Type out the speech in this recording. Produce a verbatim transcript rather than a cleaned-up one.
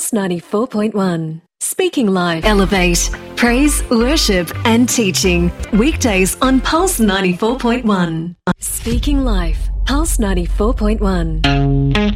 Pulse ninety-four point one. Speaking Life. Elevate. Praise, worship and teaching. Weekdays on Pulse ninety-four point one. Speaking Life. Pulse ninety-four point one.